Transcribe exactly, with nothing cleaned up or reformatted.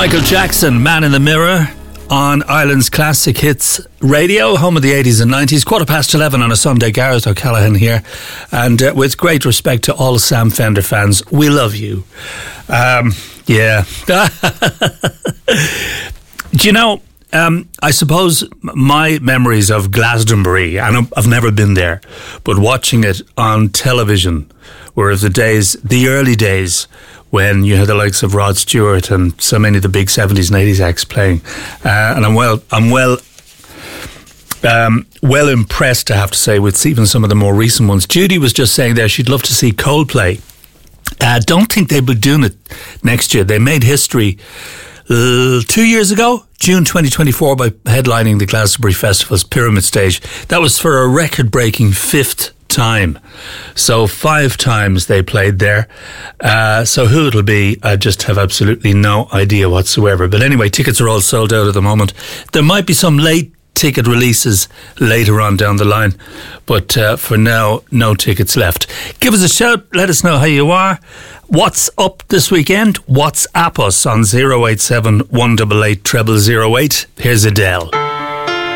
Michael Jackson, Man in the Mirror, on Ireland's Classic Hits Radio, home of the eighties and nineties. Quarter past eleven on a Sunday. Gareth O'Callaghan here. And uh, with great respect to all Sam Fender fans, we love you. Um, yeah. Do you know, um, I suppose my memories of Glastonbury, and I've never been there, but watching it on television were the days, the early days, when you had the likes of Rod Stewart and so many of the big seventies and eighties acts playing. Uh, and I'm well, I'm well, um, well impressed, I have to say, with even some of the more recent ones. Judy was just saying there she'd love to see Coldplay. I uh, don't think they'll be doing it next year. They made history uh, two years ago, June twenty twenty-four, by headlining the Glastonbury Festival's Pyramid Stage. That was for a record-breaking fifth time. So five times they played there. Uh, so who it'll be, I just have absolutely no idea whatsoever. But anyway, tickets are all sold out at the moment. There might be some late ticket releases later on down the line, but uh, for now, no tickets left. Give us a shout, let us know how you are. What's up this weekend? WhatsApp us on zero eight seven, one eight eight, zero zero zero eight. Here's Adele.